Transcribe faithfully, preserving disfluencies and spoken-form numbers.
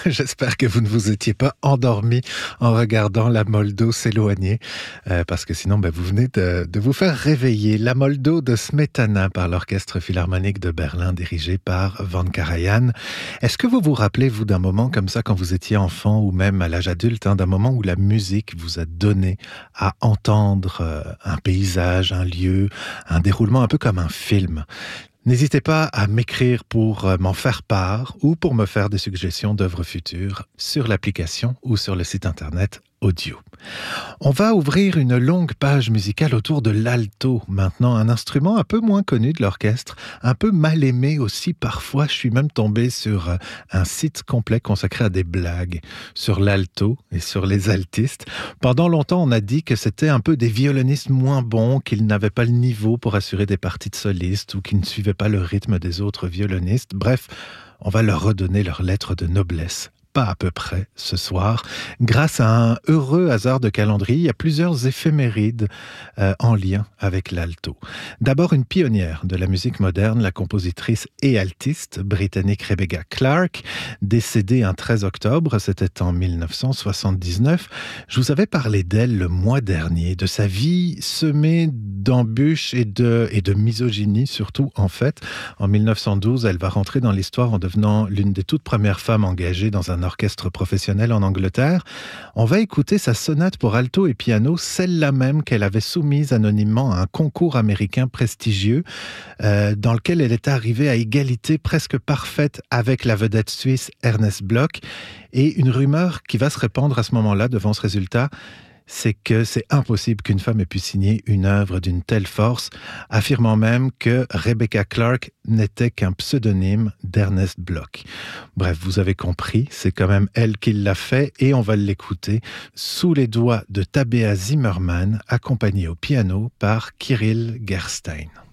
J'espère que vous ne vous étiez pas endormi en regardant la Moldo s'éloigner, euh, parce que sinon, ben, vous venez de, de vous faire réveiller. La Moldo de Smetana par l'Orchestre Philharmonique de Berlin, dirigé par Van Karajan. Est-ce que vous vous rappelez, vous, d'un moment comme ça, quand vous étiez enfant ou même à l'âge adulte, hein, d'un moment où la musique vous a donné à entendre euh, un paysage, un lieu, un déroulement un peu comme un film? N'hésitez pas à m'écrire pour m'en faire part ou pour me faire des suggestions d'œuvres futures sur l'application ou sur le site internet Audio. On va ouvrir une longue page musicale autour de l'alto maintenant, un instrument un peu moins connu de l'orchestre, un peu mal aimé aussi parfois. Je suis même tombé sur un site complet consacré à des blagues sur l'alto et sur les altistes. Pendant longtemps, on a dit que c'était un peu des violonistes moins bons, qu'ils n'avaient pas le niveau pour assurer des parties de solistes ou qu'ils ne suivaient pas le rythme des autres violonistes. Bref, on va leur redonner leur lettre de noblesse. Pas à peu près ce soir. Grâce à un heureux hasard de calendrier, il y a plusieurs éphémérides euh, en lien avec l'alto. D'abord, une pionnière de la musique moderne, la compositrice et altiste britannique Rebecca Clark, décédée un treize octobre, c'était en dix-neuf cent soixante-dix-neuf. Je vous avais parlé d'elle le mois dernier, de sa vie semée d'embûches et de, et de misogynie, surtout en fait. En dix-neuf cent douze, elle va rentrer dans l'histoire en devenant l'une des toutes premières femmes engagées dans un orchestre professionnel en Angleterre. On va écouter sa sonate pour alto et piano, celle-là même qu'elle avait soumise anonymement à un concours américain prestigieux euh, dans lequel elle est arrivée à égalité presque parfaite avec la vedette suisse Ernest Bloch. Et une rumeur qui va se répandre à ce moment-là devant ce résultat, c'est que c'est impossible qu'une femme ait pu signer une œuvre d'une telle force, affirmant même que Rebecca Clark n'était qu'un pseudonyme d'Ernest Bloch. Bref, vous avez compris, c'est quand même elle qui l'a fait et on va l'écouter sous les doigts de Tabea Zimmermann, accompagnée au piano par Kirill Gerstein.